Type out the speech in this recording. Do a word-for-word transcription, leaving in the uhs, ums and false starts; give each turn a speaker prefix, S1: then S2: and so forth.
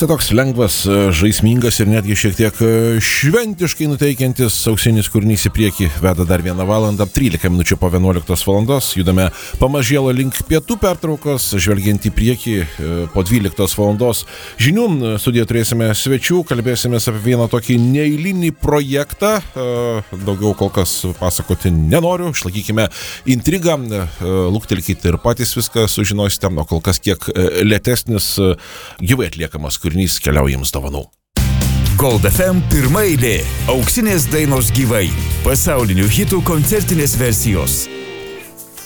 S1: štai toks lengvas, žaismingas ir netgi šiek tiek šventiškai nuteikiantis auksinis kūrinys į priekį veda dar vieną valandą, trylika minučių po vienuoliktos valandos. Judame pamažėlo link pietų pertraukos, žvelgiant į priekį po dvyliktos valandos. Žinių studijoje turėsime svečių, kalbėsime apie vieną tokį neeilinį projektą. Daugiau kol kas pasakoti nenoriu, išlaikykime intrigą, luktelkite ir patys viską sužinosite, o kol kas kiek lėtesnis gyvai atliekamas kūrinys keliauja jums dovanų.
S2: Gold F M pirma eilė. Auksinės dainos gyvai. Pasaulinių hitų koncertinės versijos.